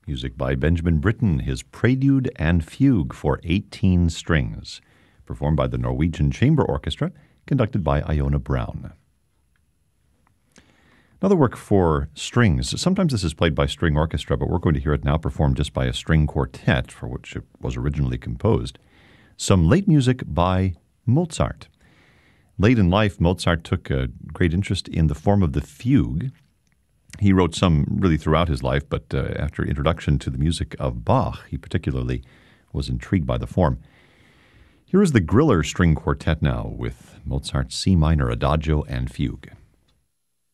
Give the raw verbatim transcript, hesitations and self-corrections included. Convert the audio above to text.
Music by Benjamin Britten, his Prelude and Fugue for eighteen strings, performed by the Norwegian Chamber Orchestra, conducted by Iona Brown. Another work for strings. Sometimes this is played by string orchestra, but we're going to hear it now performed just by a string quartet, for which it was originally composed. Some late music by Mozart. Late in life, Mozart took a great interest in the form of the fugue. He wrote some really throughout his life, but uh, after introduction to the music of Bach, he particularly was intrigued by the form. Here is the Griller String Quartet now with Mozart's C minor Adagio and Fugue.